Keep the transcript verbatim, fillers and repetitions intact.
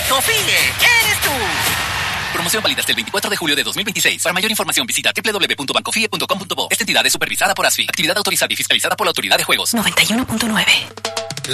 ¡Bancofie! ¡Eres tú! Promoción válida hasta el veinticuatro de julio de dos mil veintiséis. Para mayor información visita doble u doble u doble u punto bancofie punto com punto bo. Esta entidad es supervisada por A S F I. Actividad autorizada y fiscalizada por la Autoridad de Juegos. noventa y uno punto nueve.